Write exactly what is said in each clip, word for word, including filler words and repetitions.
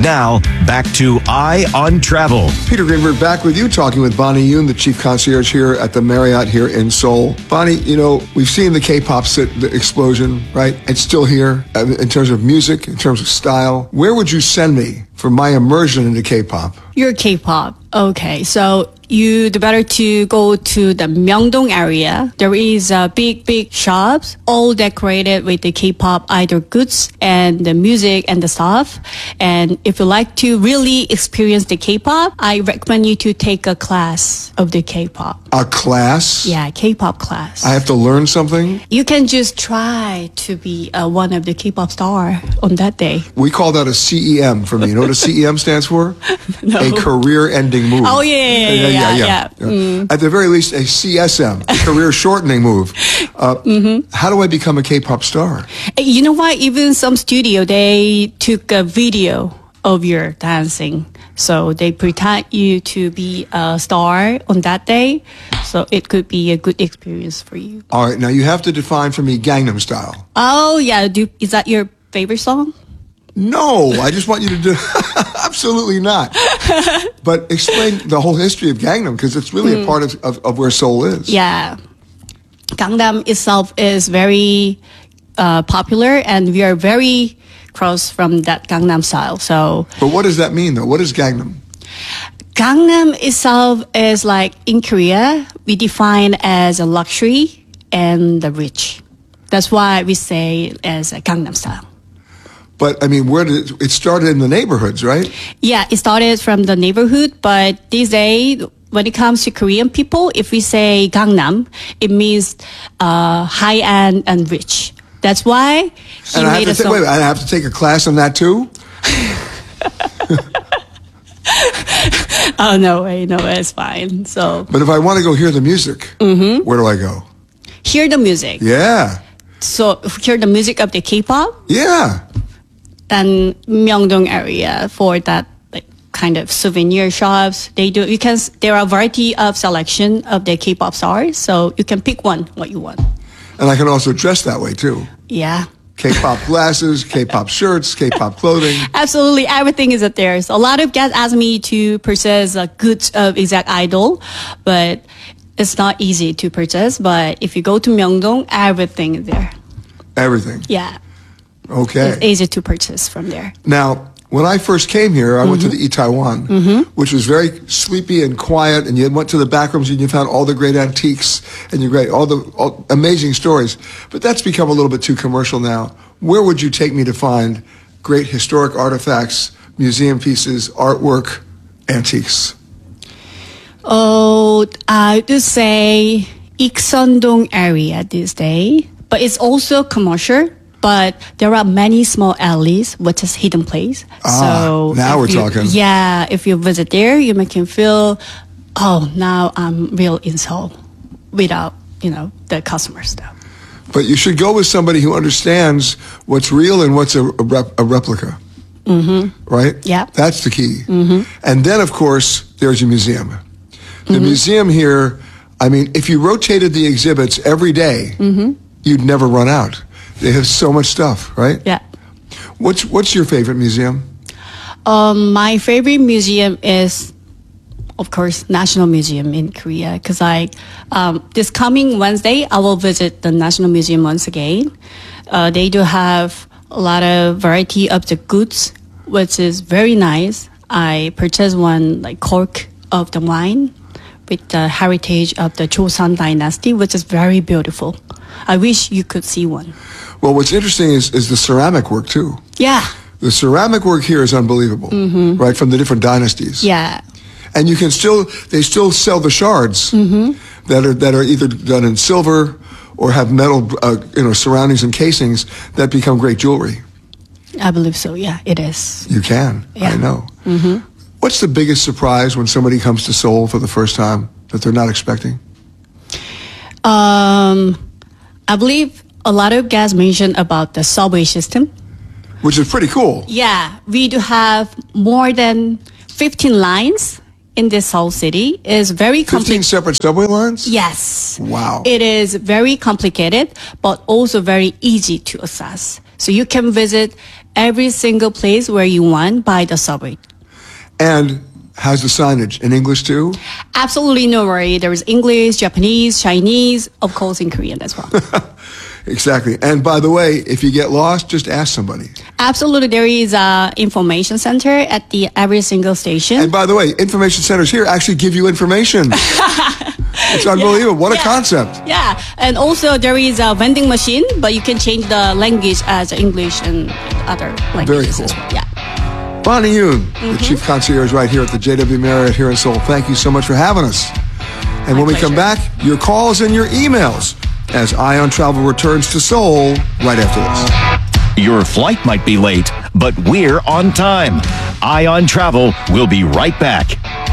Now, back to Eye on Travel. Peter Greenberg back with you, talking with Bonnie Yoon, the chief concierge here at the Marriott here in Seoul. Bonnie, you know, we've seen the K-pop sit, the explosion, right? It's still here uh, in terms of music, in terms of style. Where would you send me for my immersion into K-pop? You're K-pop. Okay, so you'd better to go to the Myeongdong area. There is a big, big shops, all decorated with the K-pop idol goods and the music and the stuff. And if you like to really experience the K-pop, I recommend you to take a class of the K-pop. A class? Yeah, K-pop class. I have to learn something? You can just try to be uh, one of the K-pop star on that day. We call that a C E M for me. You know what a C E M stands for? No. A career-ending move. Oh, yeah, yeah, yeah, yeah. yeah, yeah. Mm. At the very least, a C S M, a career-shortening move. Uh, mm-hmm. How do I become a K-pop star? You know what? Even some studio, they took a video of your dancing. So they pretend you to be a star on that day. So it could be a good experience for you. All right. Now, you have to define for me Gangnam Style. Oh, yeah. Do, is that your favorite song? No, I just want you to do... Absolutely not. But explain the whole history of Gangnam, because it's really mm. a part of, of, of where Seoul is. Yeah. Gangnam itself is very uh, popular, and we are very close from that Gangnam style. So, but what does that mean, though? What is Gangnam? Gangnam itself is like in Korea, we define as a luxury and the rich. That's why we say as a Gangnam style. But, I mean, where did it, it started in the neighborhoods, right? Yeah, it started from the neighborhood, but these days, when it comes to Korean people, if we say Gangnam, it means uh, high-end and rich. That's why he and I made have to a song. Wait, I have to take a class on that, too? Oh, no way, no way, it's fine. So, but if I want to go hear the music, mm-hmm. where do I go? Hear the music. Yeah. So, hear the music of the K-pop? Yeah. And Myeongdong area for that like kind of souvenir shops. They do. You can. There are a variety of selection of the K-pop stars, so you can pick one what you want. And I can also dress that way too. Yeah. K-pop glasses, K-pop shirts, K-pop clothing. Absolutely, everything is up there. So a lot of guests ask me to purchase uh, goods of Exact Idol, but it's not easy to purchase. But if you go to Myeongdong, everything is there. Everything. Yeah. Okay. It's easy to purchase from there. Now, when I first came here, I mm-hmm. went to the Itaewon, mm-hmm. which was very sleepy and quiet, and you went to the back rooms and you found all the great antiques and you great all the all, amazing stories. But that's become a little bit too commercial now. Where would you take me to find great historic artifacts, museum pieces, artwork, antiques? Oh, I would say Ikseondong area this day, but it's also commercial. But there are many small alleys, which is hidden place. Ah, so now we're you, talking. Yeah, if you visit there, you make him feel, oh, now I'm real in Seoul, without, you know, the customer stuff. But you should go with somebody who understands what's real and what's a, a, rep, a replica. Mm-hmm. Right? Yeah. That's the key. Mm-hmm. And then, of course, there's a museum. The mm-hmm. museum here, I mean, if you rotated the exhibits every day, mm-hmm. you'd never run out. They have so much stuff, right? Yeah. What's What's your favorite museum? Um, my favorite museum is, of course, National Museum in Korea. Because I, um, this coming Wednesday, I will visit the National Museum once again. Uh, they do have a lot of variety of the goods, which is very nice. I purchased one like cork of the wine with the heritage of the Joseon dynasty, which is very beautiful. I wish you could see one. Well, what's interesting is, is the ceramic work, too. Yeah. The ceramic work here is unbelievable, mm-hmm. right, from the different dynasties. Yeah. And you can still, they still sell the shards mm-hmm. that are that are either done in silver or have metal, uh, you know, surroundings and casings that become great jewelry. I believe so, yeah, it is. You can, yeah. I know. Mm-hmm. What's the biggest surprise when somebody comes to Seoul for the first time that they're not expecting? Um, I believe a lot of guys mentioned about the subway system. Which is pretty cool. Yeah, we do have more than fifteen lines in this Seoul city. It's very complicated. fifteen separate subway lines? Yes. Wow. It is very complicated, but also very easy to access. So you can visit every single place where you want by the subway. And how's the signage? In English too? Absolutely no worry. There is English, Japanese, Chinese, of course in Korean as well. Exactly. And by the way, if you get lost, just ask somebody. Absolutely. There is a information center at the every single station. And by the way, information centers here actually give you information. It's unbelievable. Yeah, what a yeah, concept. Yeah. And also there is a vending machine, but you can change the language as English and other languages cool. as well. Yeah. Bonnie Yoon, mm-hmm. the Chief Concierge right here at the J W Marriott here in Seoul. Thank you so much for having us. And My when we pleasure. come back, your calls and your emails as Ion Travel returns to Seoul right after this. Your flight might be late, but we're on time. Ion Travel will be right back.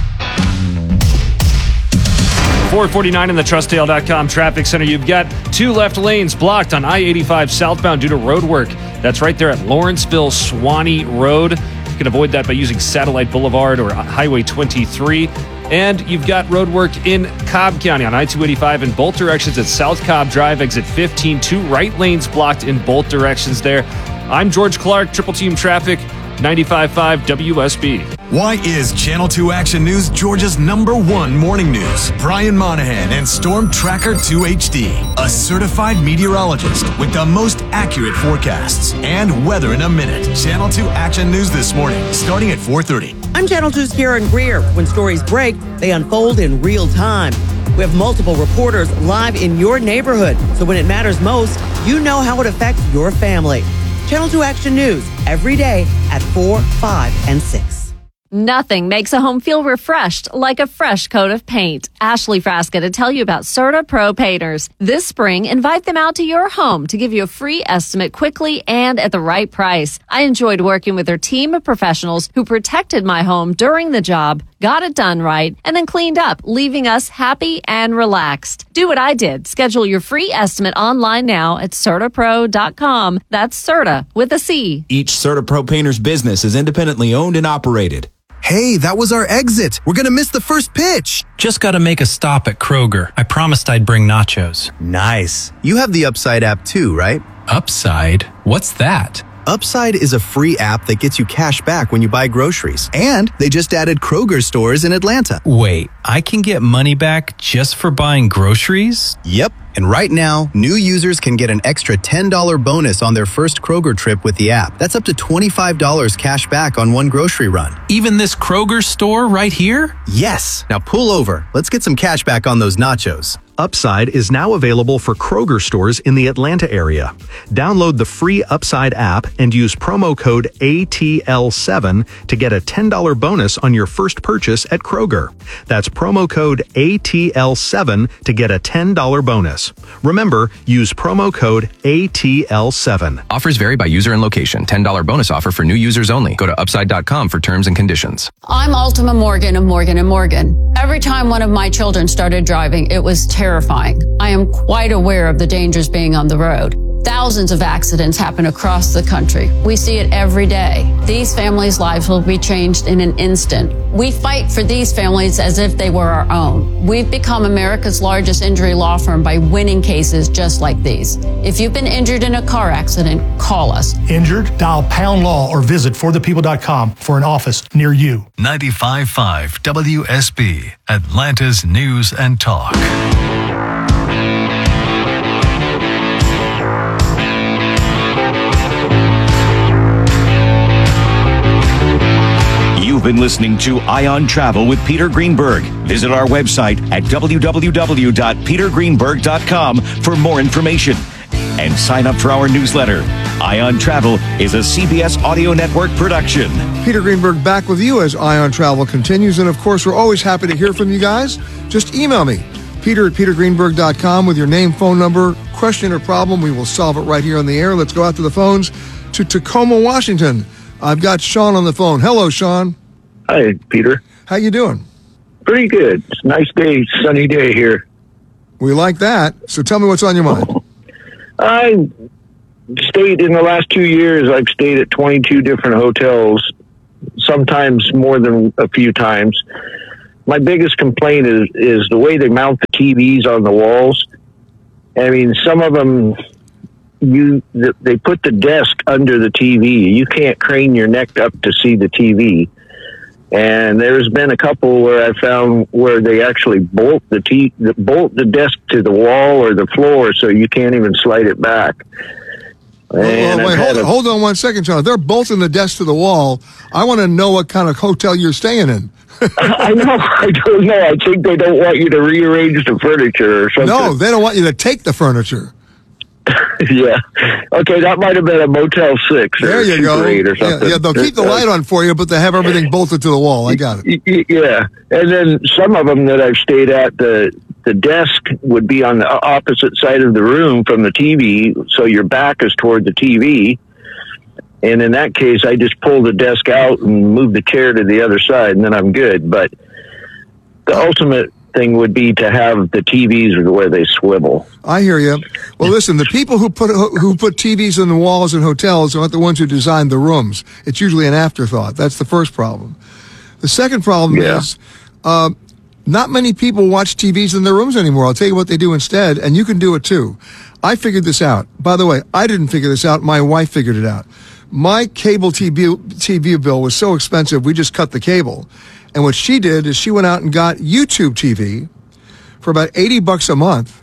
four forty-nine in the Trustdale dot com traffic center. You've got two left lanes blocked on I eighty-five southbound due to road work. That's right there at Lawrenceville Swanee Road. You can avoid that by using Satellite Boulevard or Highway twenty-three. And you've got road work in Cobb County on I two eighty-five in both directions at South Cobb Drive, exit fifteen. Two right lanes blocked in both directions there. I'm George Clark, Triple Team Traffic, ninety-five point five W S B. Why is Channel two Action News Georgia's number one morning news? Brian Monahan and Storm Tracker two H D, a certified meteorologist with the most accurate forecasts and weather in a minute. Channel two Action News this morning, starting at four thirty. I'm Channel two's Karen Greer. When stories break, they unfold in real time. We have multiple reporters live in your neighborhood, so when it matters most, you know how it affects your family. Channel two Action News, every day at four, five, and six. Nothing makes a home feel refreshed like a fresh coat of paint. Ashley Frasca to tell you about Serta Pro Painters. This spring, invite them out to your home to give you a free estimate quickly and at the right price. I enjoyed working with their team of professionals who protected my home during the job, got it done right, and then cleaned up, leaving us happy and relaxed. Do what I did. Schedule your free estimate online now at Serta Pro dot com. That's Serta with a C. Each Serta Pro Painters business is independently owned and operated. Hey, that was our exit. We're gonna miss the first pitch. Just gotta make a stop at Kroger. I promised I'd bring nachos. Nice. You have the Upside app too, right? Upside? What's that? Upside is a free app that gets you cash back when you buy groceries. And they just added Kroger stores in Atlanta. Wait, I can get money back just for buying groceries? Yep. And right now, new users can get an extra ten dollars bonus on their first Kroger trip with the app. That's up to twenty-five dollars cash back on one grocery run. Even this Kroger store right here? Yes. Now pull over. Let's get some cash back on those nachos. Upside is now available for Kroger stores in the Atlanta area. Download the free Upside app and use promo code A T L seven to get a ten dollars bonus on your first purchase at Kroger. That's promo code A T L seven to get a ten dollars bonus. Remember, use promo code A T L seven. Offers vary by user and location. ten dollars bonus offer for new users only. Go to upside dot com for terms and conditions. I'm Ultima Morgan of Morgan and Morgan. Every time one of my children started driving, it was terrifying. I am quite aware of the dangers being on the road. Thousands of accidents happen across the country. We see it every day. These families' lives will be changed in an instant. We fight for these families as if they were our own. We've become America's largest injury law firm by winning cases just like these. If you've been injured in a car accident, call us. Injured? Dial pound law or visit for the people dot com for an office near you. ninety-five point five W S B, Atlanta's News and Talk. You've been listening to Ion Travel with Peter Greenberg. Visit our website at w w w dot peter greenberg dot com for more information. And sign up for our newsletter. Ion Travel is a C B S Audio Network production. Peter Greenberg back with you as Ion Travel continues. And of course, we're always happy to hear from you guys. Just email me, peter at peter greenberg dot com, with your name, phone number, question, or problem. We will solve it right here on the air. Let's go out to the phones to Tacoma, Washington. I've got Sean on the phone. Hello, Sean. Hi, Peter. How you doing? Pretty good. It's a nice day, sunny day here. We like that. So tell me what's on your mind. I stayed in the last two years. I've stayed at twenty-two different hotels, sometimes more than a few times. My biggest complaint is, is the way they mount the T Vs on the walls. I mean, some of them you th- they put the desk under the T V. You can't crane your neck up to see the T V. And there's been a couple where I found where they actually bolt the t the, bolt the desk to the wall or the floor, so you can't even slide it back. Well, And well, wait, I've hold, had a- hold on one second, John. They're bolting the desk to the wall. I want to know what kind of hotel you're staying in. I know. I don't know. I think they don't want you to rearrange the furniture or something. No, they don't want you to take the furniture. Yeah. Okay, that might have been a Motel Six or There you Super go. Eight or Yeah, something. yeah, they'll keep the light on for you, but they have everything bolted to the wall. I got it. Y- y- Yeah, and then some of them that I've stayed at, the the desk would be on the opposite side of the room from the T V, so your back is toward the T V. And in that case, I just pull the desk out and move the chair to the other side, and then I'm good. But the ultimate thing would be to have the T Vs where they swivel. I hear you. Well, listen, the people who put who put T Vs in the walls in hotels aren't the ones who designed the rooms. It's usually an afterthought. That's the first problem. The second problem Yeah. is uh, not many people watch T Vs in their rooms anymore. I'll tell you what they do instead, and you can do it too. I figured this out. By the way, I didn't figure this out. My wife figured it out. My cable T V, T V bill was so expensive, we just cut the cable. And what she did is she went out and got YouTube T V for about eighty bucks a month.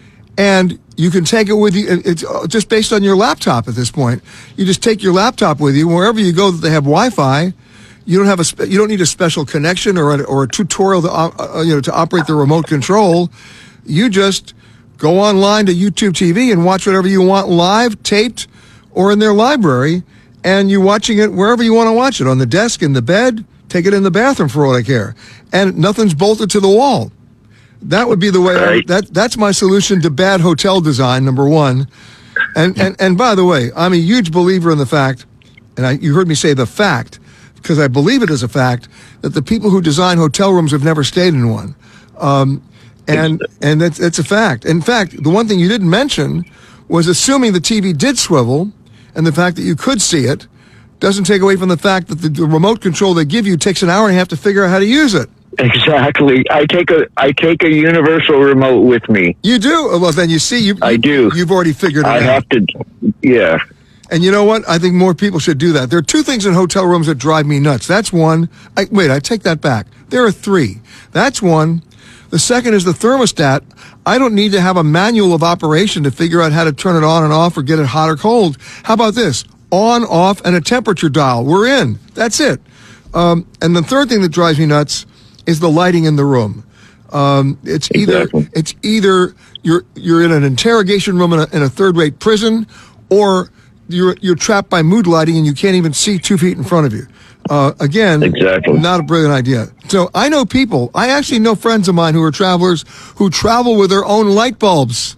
And you can take it with you. It's just based on your laptop at this point. You just take your laptop with you wherever you go that they have Wi-Fi. You don't have a spe- you don't need a special connection or a, or a tutorial to uh, you know to operate the remote control. You just go online to YouTube T V and watch whatever you want live, taped, or in their library, and you're watching it wherever you want to watch it, on the desk, in the bed, take it in the bathroom for all I care. And nothing's bolted to the wall. That would be the way, I, that that's my solution to bad hotel design, number one. And, and, and by the way, I'm a huge believer in the fact, and I, you heard me say the fact, because I believe it is a fact, that the people who design hotel rooms have never stayed in one. Um, and, and that's, that's a fact. In fact, the one thing you didn't mention was assuming the T V did swivel, and the fact that you could see it doesn't take away from the fact that the, the remote control they give you takes an hour and a half to figure out how to use it. Exactly. I take a I take a universal remote with me. You do? Well, then you see, you, I do. You've already figured it I out. have to, yeah. And you know what? I think more people should do that. There are two things in hotel rooms that drive me nuts. That's one. I, wait, I take that back. There are three. That's one. The second is the thermostat. I don't need to have a manual of operation to figure out how to turn it on and off or get it hot or cold. How about this? On, off, and a temperature dial. We're in. That's it. Um, and the third thing that drives me nuts is the lighting in the room. Um, it's either Exactly. it's either you're you're in an interrogation room in a, in a third-rate prison, or you're you're trapped by mood lighting and you can't even see two feet in front of you. Uh, again, Exactly. not a brilliant idea. So I know people. I actually know friends of mine who are travelers who travel with their own light bulbs.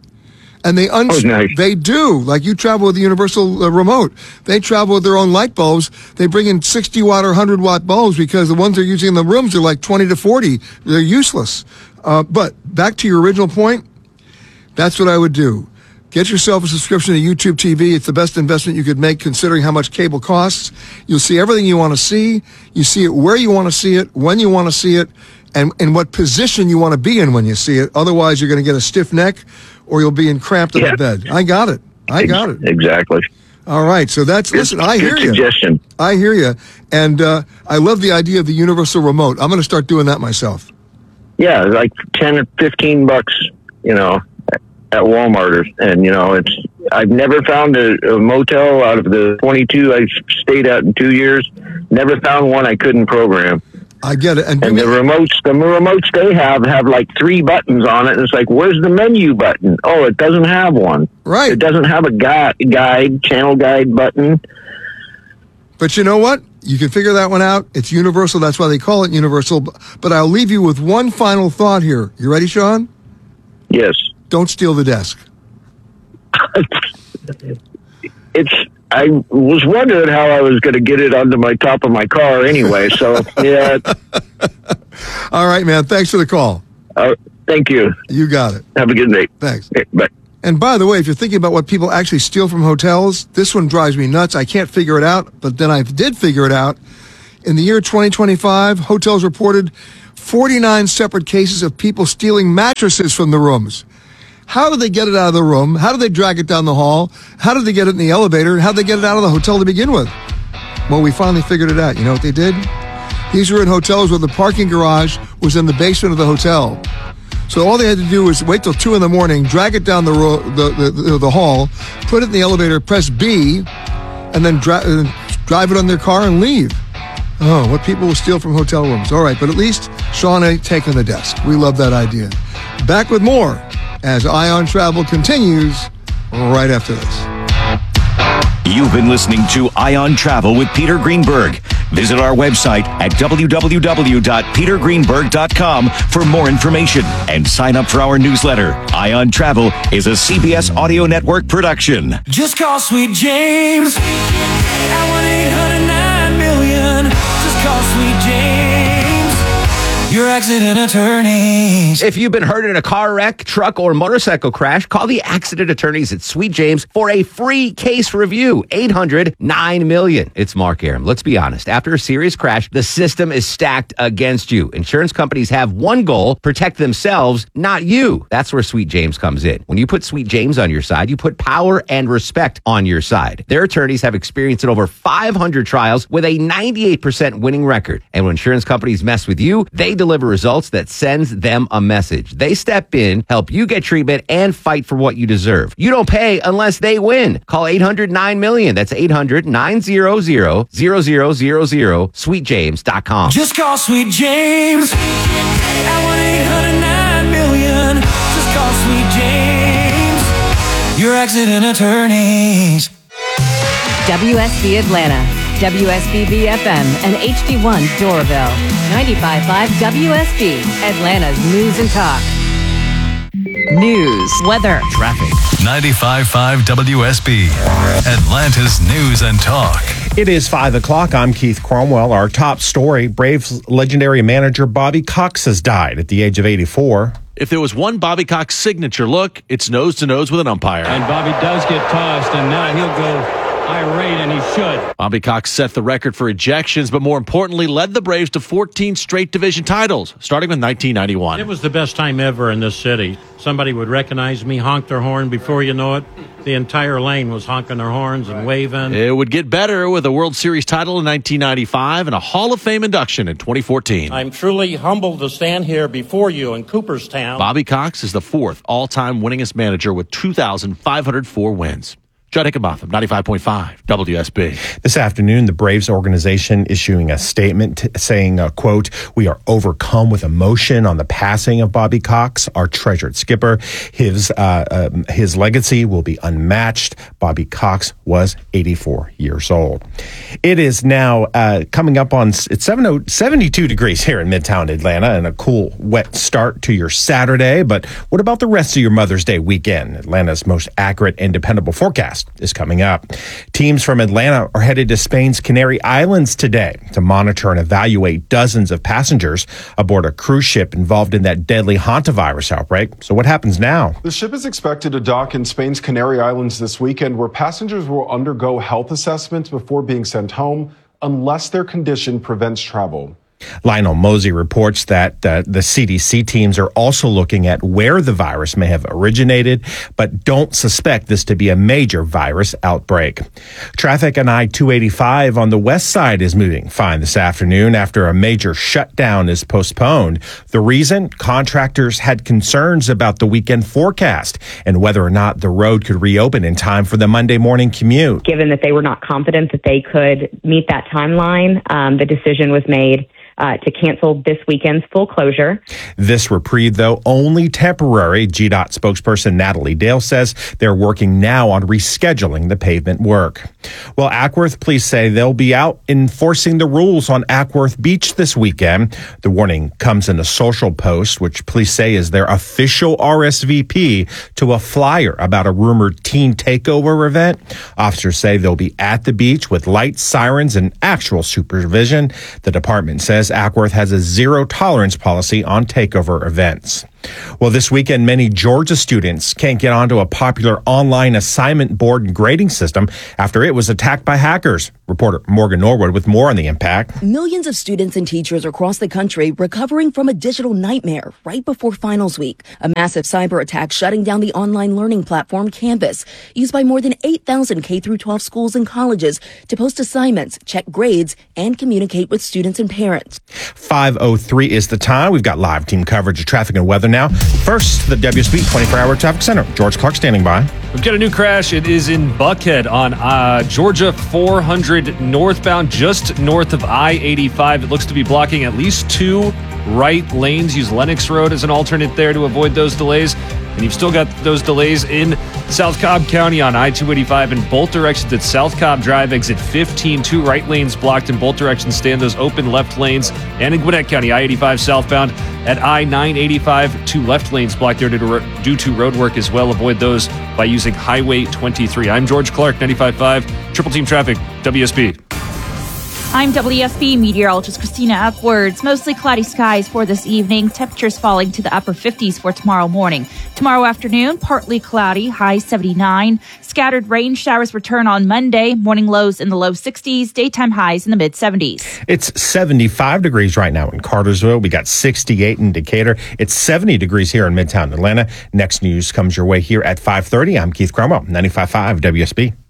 And they un- Oh, nice. they do, like you travel with the universal uh, remote. They travel with their own light bulbs. They bring in sixty watt or one hundred watt bulbs because the ones they're using in the rooms are like twenty to forty. They're useless. Uh, but back to your original point, that's what I would do. Get yourself a subscription to YouTube T V. It's the best investment you could make considering how much cable costs. You'll see everything you want to see. You see it where you want to see it, when you want to see it, and in what position you want to be in when you see it. Otherwise, you're going to get a stiff neck or you'll be in cramped in Yeah. the bed. I got it. I got it. Exactly. All right. So that's, Good- listen, I good hear you. suggestion. I hear you. And uh, I love the idea of the universal remote. I'm going to start doing that myself. Yeah, like ten or fifteen bucks, you know, at Walmart, or, and you know, it's. I've never found a, a motel out of the twenty-two I've stayed at in two years. Never found one I couldn't program. I get it. And, And the remotes, the remotes they have have like three buttons on it. And it's like, where's the menu button? Oh, it doesn't have one. Right. It doesn't have a guide, guide, channel guide button. But you know what? You can figure that one out. It's universal. That's why they call it universal. But I'll leave you with one final thought here. You ready, Sean? Yes. Don't steal the desk. It's. I was wondering how I was going to get it onto my top of my car anyway. So yeah. All right, man. Thanks for the call. Uh, thank you. You got it. Have a good day. Thanks. Okay, bye. And by the way, if you're thinking about what people actually steal from hotels, this one drives me nuts. I can't figure it out, but then I did figure it out. In the year twenty twenty-five, hotels reported forty-nine separate cases of people stealing mattresses from the rooms. How did they get it out of the room? How did they drag it down the hall? How did they get it in the elevator? And how did they get it out of the hotel to begin with? Well, we finally figured it out. You know what they did? These were in hotels where the parking garage was in the basement of the hotel. So all they had to do was wait till two in the morning, drag it down the ro- the, the, the, the hall, put it in the elevator, press B, and then dra- uh, drive it on their car and leave. Oh, what people will steal from hotel rooms. All right, but at least Shawnee taking the desk. We love that idea. Back with more as Ion Travel continues right after this. You've been listening to Ion Travel with Peter Greenberg. Visit our website at w w w dot peter greenberg dot com for more information and sign up for our newsletter. Ion Travel is a C B S Audio Network production. Just call Sweet James at one eight hundred nine million. Just call Sweet James, your accident attorneys. If you've been hurt in a car wreck, truck, or motorcycle crash, call the accident attorneys at Sweet James for a free case review. eight hundred nine million. It's Mark Aram. Let's be honest. After a serious crash, the system is stacked against you. Insurance companies have one goal: protect themselves, not you. That's where Sweet James comes in. When you put Sweet James on your side, you put power and respect on your side. Their attorneys have experience in over five hundred trials with a ninety-eight percent winning record. And when insurance companies mess with you, they deliver results that sends them a message. They step in, help you get treatment, and fight for what you deserve. You don't pay unless they win. Call eight hundred nine million. That's eight hundred nine hundred zero zero zero zero. sweet james dot com. Just call Sweet James at one eight hundred nine million. Just call Sweet James, your accident attorneys. W S B Atlanta, W S B B F M, and H D one Doraville. ninety-five point five W S B, Atlanta's news and talk. News, weather, traffic. ninety-five point five W S B, Atlanta's news and talk. It is five o'clock. I'm Keith Cromwell. Our top story: Braves legendary manager Bobby Cox has died at the age of eighty-four. If there was one Bobby Cox signature look, it's nose to nose with an umpire. And Bobby does get tossed, and now he'll go irate, and he should. Bobby Cox set the record for ejections, but more importantly, led the Braves to fourteen straight division titles, starting with nineteen ninety-one. It was the best time ever in this city. Somebody would recognize me, honk their horn. Before you know it, the entire lane was honking their horns and waving. It would get better with a World Series title in nineteen ninety-five and a Hall of Fame induction in twenty fourteen. I'm truly humbled to stand here before you in Cooperstown. Bobby Cox is the fourth all-time winningest manager with two thousand five hundred four wins. Judd Hickenbotham, ninety-five point five W S B. This afternoon, the Braves organization issuing a statement t- saying, uh, quote, "We are overcome with emotion on the passing of Bobby Cox, our treasured skipper. His uh, um, his legacy will be unmatched." Bobby Cox was eighty-four years old. It is now uh, coming up on, it's seventy-two degrees here in Midtown Atlanta and a cool, wet start to your Saturday. But what about the rest of your Mother's Day weekend? Atlanta's most accurate and dependable forecast is coming up. Teams from Atlanta are headed to Spain's Canary Islands today to monitor and evaluate dozens of passengers aboard a cruise ship involved in that deadly hantavirus outbreak. So what happens now? The ship is expected to dock in Spain's Canary Islands this weekend, where passengers will undergo health assessments before being sent home unless their condition prevents travel. Lionel Mosey reports that uh, the C D C teams are also looking at where the virus may have originated, but don't suspect this to be a major virus outbreak. Traffic on I two eighty-five on the west side is moving fine this afternoon after a major shutdown is postponed. The reason? Contractors had concerns about the weekend forecast and whether or not the road could reopen in time for the Monday morning commute. Given that they were not confident that they could meet that timeline, um, the decision was made Uh, to cancel this weekend's full closure. This reprieve, though, only temporary. G DOT spokesperson Natalie Dale says they're working now on rescheduling the pavement work. Well, Ackworth police say they'll be out enforcing the rules on Ackworth Beach this weekend. The warning comes in a social post, which police say is their official R S V P to a flyer about a rumored teen takeover event. Officers say they'll be at the beach with lights, sirens, and actual supervision. The department says Ackworth has a zero tolerance policy on takeover events. Well, this weekend, many Georgia students can't get onto a popular online assignment board and grading system after it was attacked by hackers. Reporter Morgan Norwood with more on the impact. Millions of students and teachers across the country recovering from a digital nightmare right before finals week. A massive cyber attack shutting down the online learning platform Canvas, used by more than eight thousand K through twelve schools and colleges to post assignments, check grades, and communicate with students and parents. five oh three is the time. We've got live team coverage of traffic and weather now. First, the W S B twenty-four hour Traffic Center. George Clark standing by. We've got a new crash. It is in Buckhead on uh, Georgia four hundred northbound, just north of I eighty-five. It looks to be blocking at least two right lanes. Use Lennox Road as an alternate there to avoid those delays. And you've still got those delays in South Cobb County on I two eighty-five in both directions at South Cobb Drive, exit fifteen. Two right lanes blocked in both directions. Stay in those open left lanes. And in Gwinnett County, I eighty-five southbound at I nine eighty-five. Two left lanes blocked there due to, due to road work as well. Avoid those by using Highway twenty-three. I'm George Clark, ninety-five point five, Triple Team Traffic, W S B. I'm W S B meteorologist Christina Upwards. Mostly cloudy skies for this evening. Temperatures falling to the upper fifties for tomorrow morning. Tomorrow afternoon, partly cloudy, high seventy-nine. Scattered rain showers return on Monday. Morning lows in the low sixties. Daytime highs in the mid seventies. It's seventy-five degrees right now in Cartersville. We got sixty-eight in Decatur. It's seventy degrees here in Midtown Atlanta. Next news comes your way here at five thirty. I'm Keith Cromwell, ninety-five point five W S B.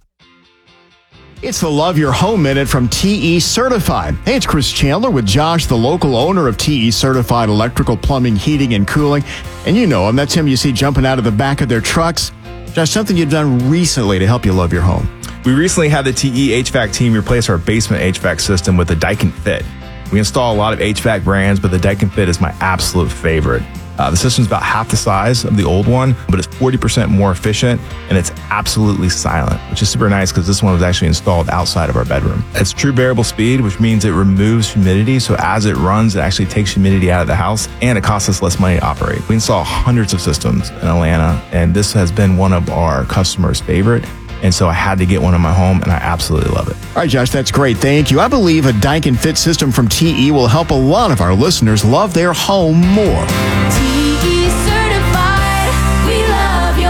It's the Love Your Home Minute from T E Certified. Hey, it's Chris Chandler with Josh, the local owner of T E Certified Electrical, Plumbing, Heating, and Cooling. And you know him. That's him you see jumping out of the back of their trucks. Josh, something you've done recently to help you love your home. We recently had the T E H V A C team replace our basement H V A C system with the Daikin Fit. We install a lot of H V A C brands, but the Daikin Fit is my absolute favorite. Uh, the system's about half the size of the old one, but it's forty percent more efficient, and it's absolutely silent, which is super nice because this one was actually installed outside of our bedroom. It's true variable speed, which means it removes humidity, so as it runs, it actually takes humidity out of the house, and it costs us less money to operate. We install hundreds of systems in Atlanta, and this has been one of our customers' favorite. And so I had to get one in my home, and I absolutely love it. All right, Josh, that's great. Thank you. I believe a Daikin Fit system from T E will help a lot of our listeners love their home more. T E certified, we love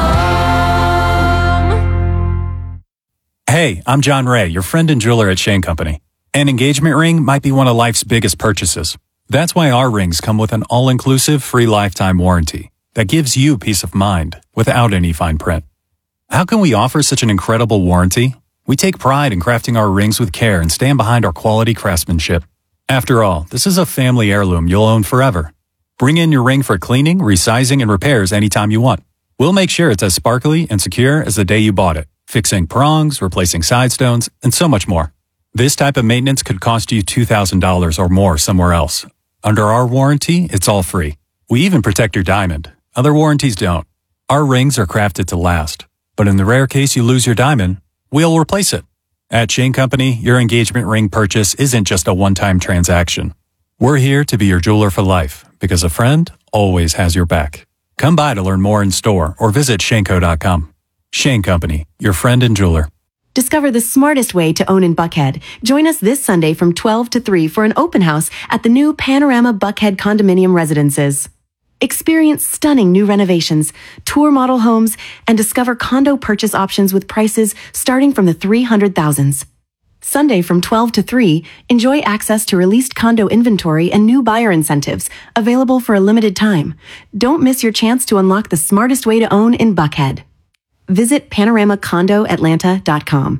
your home. Hey, I'm John Ray, your friend and jeweler at Shane Company. An engagement ring might be one of life's biggest purchases. That's why our rings come with an all-inclusive free lifetime warranty that gives you peace of mind without any fine print. How can we offer such an incredible warranty? We take pride in crafting our rings with care and stand behind our quality craftsmanship. After all, this is a family heirloom you'll own forever. Bring in your ring for cleaning, resizing, and repairs anytime you want. We'll make sure it's as sparkly and secure as the day you bought it, fixing prongs, replacing side stones, and so much more. This type of maintenance could cost you two thousand dollars or more somewhere else. Under our warranty, it's all free. We even protect your diamond. Other warranties don't. Our rings are crafted to last. But in the rare case you lose your diamond, we'll replace it. At Shane Company, your engagement ring purchase isn't just a one-time transaction. We're here to be your jeweler for life because a friend always has your back. Come by to learn more in store or visit Shaneco dot com. Shane Company, your friend and jeweler. Discover the smartest way to own in Buckhead. Join us this Sunday from twelve to three for an open house at the new Panorama Buckhead Condominium Residences. Experience stunning new renovations, tour model homes, and discover condo purchase options with prices starting from the three hundred thousands. Sunday from twelve to three, enjoy access to released condo inventory and new buyer incentives available for a limited time. Don't miss your chance to unlock the smartest way to own in Buckhead. Visit panorama condo atlanta dot com.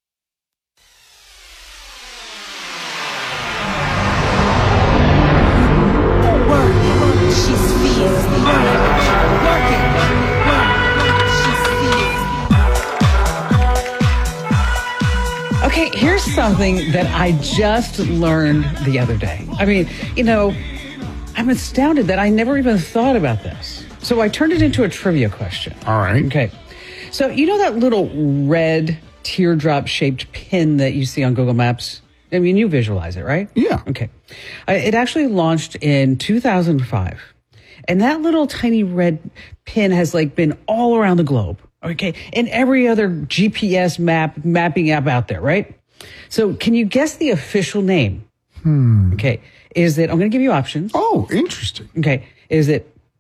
Okay, here's something that I just learned the other day. I mean, you know, I'm astounded that I never even thought about this. So I turned it into a trivia question. All right. Okay. So you know that little red teardrop-shaped pin that you see on Google Maps? I mean, you visualize it, right? Yeah. Okay. Uh, it actually launched in two thousand five. And that little tiny red pin has like been all around the globe. Okay. And every other G P S map, mapping app out there, right? So can you guess the official name? Hmm. Okay. Is it, I'm going to give you options. Oh, interesting. Okay. Is it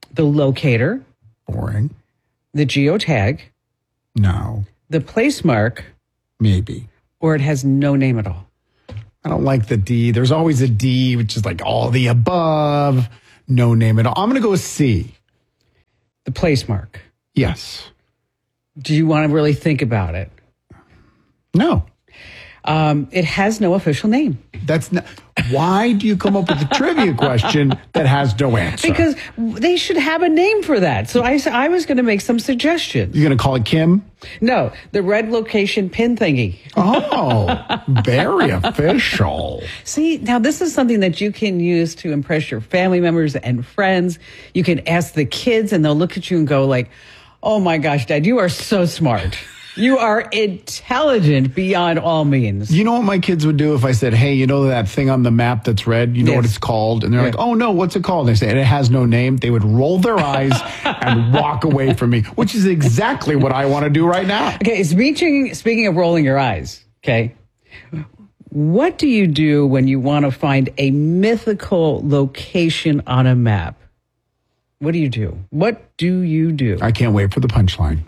the locator, Boring. the geotag, No. the place mark, Maybe. or it has no name at all. I don't like the D. There's always a D, which is like all the above. No name at all. I'm going to go with C. The place mark. Yes. Do you want to really think about it? No. Um, it has no official name. That's not. Why do you come up with a trivia question that has no answer? Because they should have a name for that. So I, s- I was going to make some suggestions. You're going to call it Kim? No, the red location pin thingy. Oh, very official. See, now this is something that you can use to impress your family members and friends. You can ask the kids and they'll look at you and go like, oh my gosh, Dad, you are so smart. You are intelligent beyond all means. You know what my kids would do if I said, hey, you know that thing on the map that's red? You know Yes. what it's called? And they're Yeah. like, oh, no, what's it called? And I say, it has no name. They would roll their eyes and walk away from me, which is exactly what I want to do right now. Okay, speaking, speaking of rolling your eyes, okay, what do you do when you want to find a mythical location on a map? What do you do? What do you do? I can't wait for the punchline.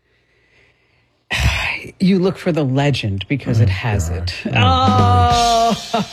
You look for the legend because it has it. Oh.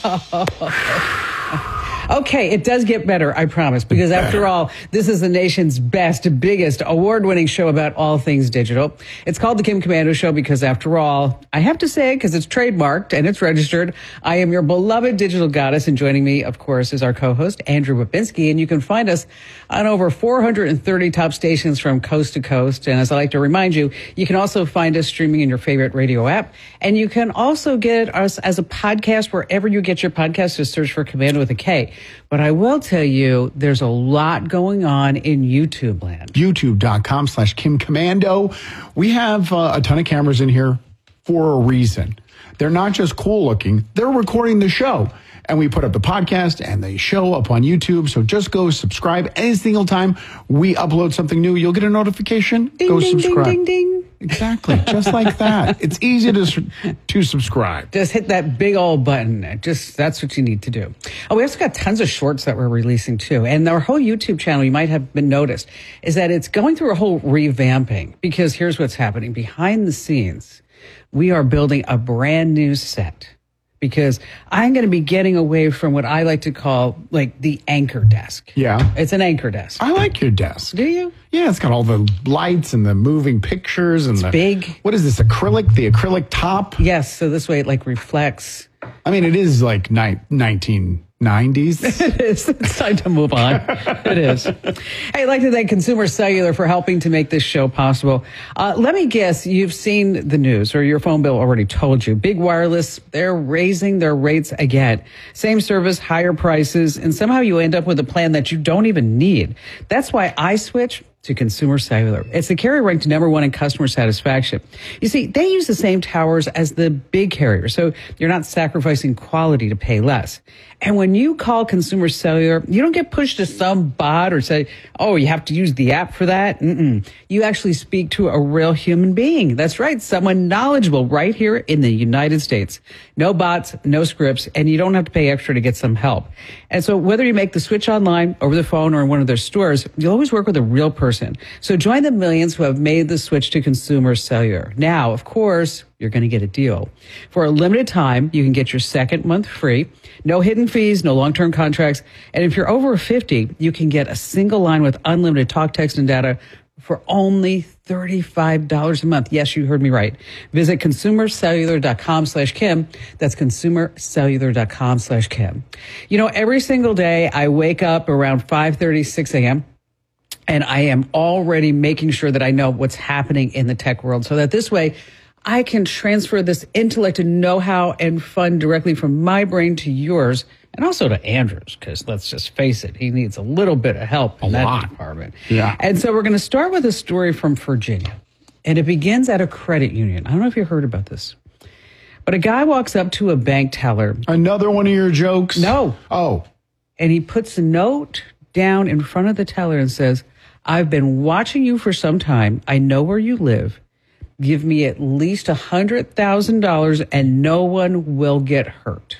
Okay, it does get better, I promise, because after all, this is the nation's best, biggest, award-winning show about all things digital. It's called The Kim Commando Show because after all, I have to say, because it's trademarked and it's registered, I am your beloved digital goddess, and joining me, of course, is our co-host, Andrew Babinski, and you can find us on over four hundred thirty top stations from coast to coast. And as I like to remind you, you can also find us streaming in your favorite radio app, and you can also get us as a podcast wherever you get your podcast. Just search for Commando with a K. But I will tell you, there's a lot going on in YouTube land. YouTube.com slash Kim Commando. We have uh, a ton of cameras in here for a reason. They're not just cool looking, they're recording the show. And we put up the podcast and the show up on YouTube. So just go subscribe. Any single time we upload something new, you'll get a notification. Ding, go ding, subscribe. ding, ding, ding. Exactly. Just like that. It's easy to to subscribe. Just hit that big old button. Just that's what you need to do. Oh, we also got tons of shorts that we're releasing too. And our whole YouTube channel, you might have been noticed, is that it's going through a whole revamping because here's what's happening. Behind the scenes, we are building a brand new set because I'm going to be getting away from what I like to call like the anchor desk. Yeah. It's an anchor desk. I like your desk. Do you? Yeah, it's got all the lights and the moving pictures and It's the big. What is this? Acrylic? The acrylic top? Yes. So this way it like reflects. I mean, it is like ni- nineteen nineties. It is. It's time to move on. It is. Hey, I'd like to thank Consumer Cellular for helping to make this show possible. Uh, let me guess, you've seen the news or your phone bill already told you. Big Wireless, they're raising their rates again. Same service, higher prices, and somehow you end up with a plan that you don't even need. That's why I switch to Consumer Cellular. It's the carrier ranked number one in customer satisfaction. You see, they use the same towers as the big carrier, so you're not sacrificing quality to pay less. And when you call Consumer Cellular, you don't get pushed to some bot or say, oh, you have to use the app for that. Mm-mm. You actually speak to a real human being. That's right, someone knowledgeable right here in the United States. No bots, no scripts, and you don't have to pay extra to get some help. And so whether you make the switch online, over the phone, or in one of their stores, you'll always work with a real person. So join the millions who have made the switch to Consumer Cellular. Now, of course, you're going to get a deal. For a limited time, you can get your second month free. No hidden fees, no long-term contracts. And if you're over fifty, you can get a single line with unlimited talk, text, and data for only thirty-five dollars a month. Yes, you heard me right. Visit consumercellular.com slash Kim. That's consumercellular.com slash Kim. You know, every single day I wake up around five thirty, six a.m. and I am already making sure that I know what's happening in the tech world so that this way I can transfer this intellect and know-how and fun directly from my brain to yours and also to Andrew's, because let's just face it, he needs a little bit of help in A that lot. department. Yeah. And so we're going to start with a story from Virginia, and it begins at a credit union. I don't know if you heard about this, but a guy walks up to a bank teller. Another one of your jokes? No. Oh. And he puts a note down in front of the teller and says, I've been watching you for some time. I know where you live. Give me at least one hundred thousand dollars and no one will get hurt.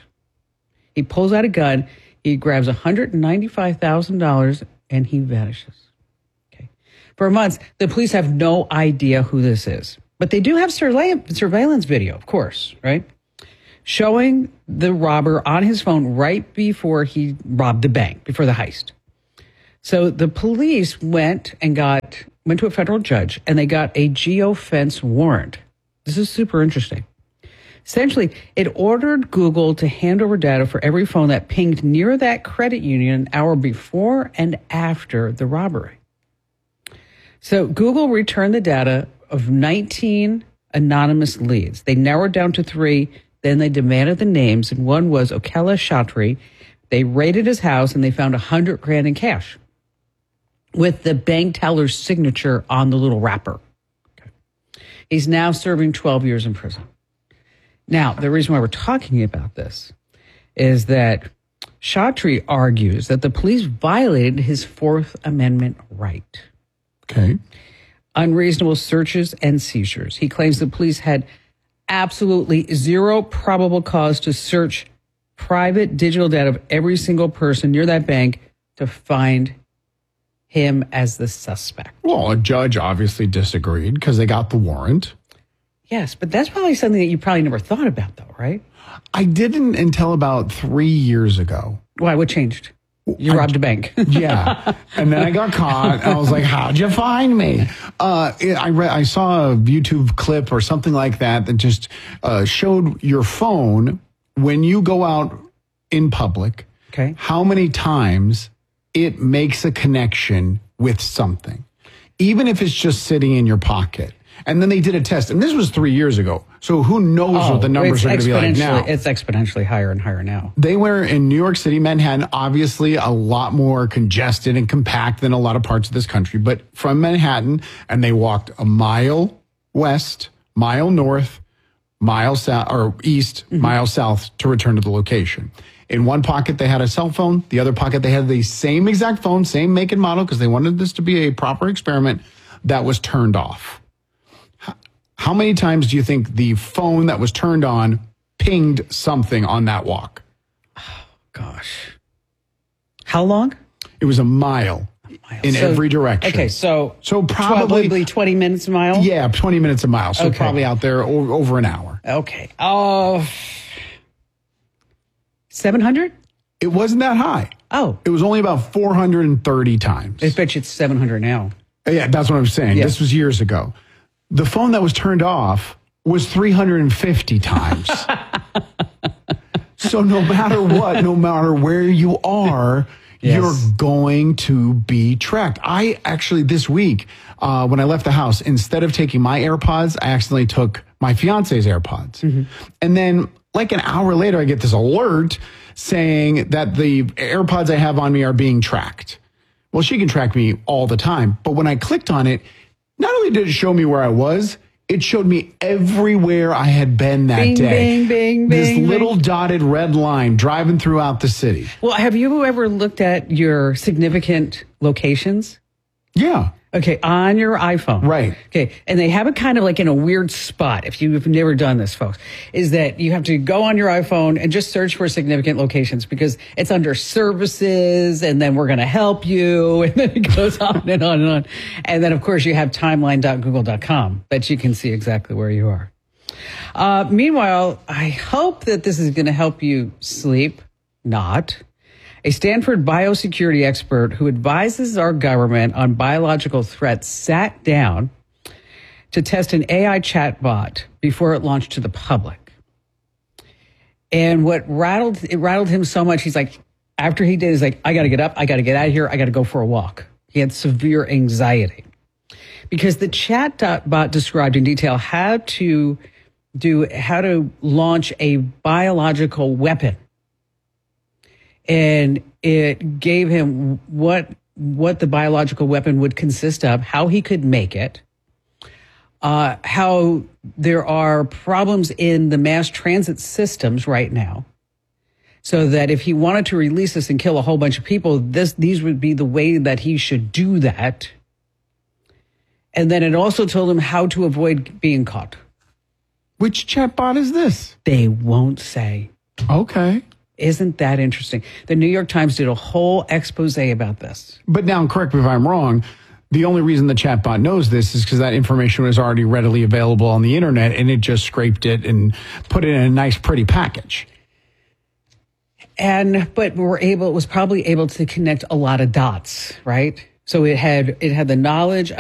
He pulls out a gun. He grabs one hundred ninety-five thousand dollars and he vanishes. For months, the police have no idea who this is. But they do have surveillance surveillance video, of course, right? Showing the robber on his phone right before he robbed the bank, before the heist. So the police went and got, went to a federal judge and they got a geofence warrant. This is super interesting. Essentially, it ordered Google to hand over data for every phone that pinged near that credit union an hour before and after the robbery. So Google returned the data of nineteen anonymous leads. They narrowed down to three. Then they demanded the names, and one was Okela Shatri. They raided his house, and they found a hundred grand in cash with the bank teller's signature on the little wrapper. Okay. He's now serving twelve years in prison. Now, the reason why we're talking about this is that Shatri argues that the police violated his Fourth Amendment right. Okay. Unreasonable searches and seizures. He claims the police had absolutely zero probable cause to search private digital data of every single person near that bank to find him as the suspect. Well, a judge obviously disagreed because they got the warrant. Yes, but that's probably something that you probably never thought about, though, right? I didn't until about three years ago. Why? What changed? You I, robbed a bank. Yeah. And then I got caught. And I was like, how'd you find me? Uh, I read, I saw a YouTube clip or something like that that just uh, showed your phone when you go out in public, okay, how many times it makes a connection with something, even if it's just sitting in your pocket. And then they did a test, and this was three years ago. So who knows oh, what the numbers are going to be like now? It's exponentially higher and higher now. They were in New York City, Manhattan, obviously a lot more congested and compact than a lot of parts of this country. But from Manhattan, and they walked a mile west, mile north, mile south, or east, mm-hmm. mile south to return to the location. In one pocket, they had a cell phone. The other pocket, they had the same exact phone, same make and model, because they wanted this to be a proper experiment, that was turned off. How many times do you think the phone that was turned on pinged something on that walk? Oh, gosh. How long? It was a mile, a mile. in so, every direction. Okay, so, so probably, probably twenty minutes a mile? Yeah, twenty minutes a mile. So okay. probably out there over, over an hour. Okay. Oh, uh, seven hundred? It wasn't that high. Oh. It was only about four hundred thirty times. I bet you it's seven hundred now. Yeah, that's what I'm saying. Yeah. This was years ago. The phone that was turned off was three hundred fifty times. So no matter what, no matter where you are, yes. you're going to be tracked. I actually, this week, uh, when I left the house, instead of taking my AirPods, I accidentally took my fiance's AirPods. Mm-hmm. And then like an hour later, I get this alert saying that the AirPods I have on me are being tracked. Well, she can track me all the time. But when I clicked on it, not only did it show me where I was, it showed me everywhere I had been that bing, day. Bing, bing, this bing, little bing. dotted red line driving throughout the city. Well, have you ever looked at your significant locations? Yeah. Okay, on your iPhone. Right. Okay, and they have it kind of like in a weird spot, if you've never done this, folks, is that you have to go on your iPhone and just search for significant locations because it's under services, and then we're going to help you, and then it goes on and on and on. And then, of course, you have timeline dot google dot com that you can see exactly where you are. Uh, meanwhile, I hope that this is going to help you sleep. Not. A Stanford biosecurity expert who advises our government on biological threats sat down to test an A I chatbot before it launched to the public. And what rattled it rattled him so much, he's like, after he did, he's like, I got to get up, I got to get out of here, I got to go for a walk. He had severe anxiety because the chatbot described in detail how to do how to launch a biological weapon. And it gave him what what the biological weapon would consist of, how he could make it, uh, how there are problems in the mass transit systems right now, so that if he wanted to release this and kill a whole bunch of people, this these would be the way that he should do that. And then it also told him how to avoid being caught. Which chatbot is this? They won't say. Okay. Isn't that interesting? The New York Times did a whole expose about this. But now, correct me if I'm wrong, The only reason the chatbot knows this is because that information was already readily available on the internet, and it just scraped it and put it in a nice, pretty package. And but we're able, it was probably able to connect a lot of dots, right? So it had it had the knowledge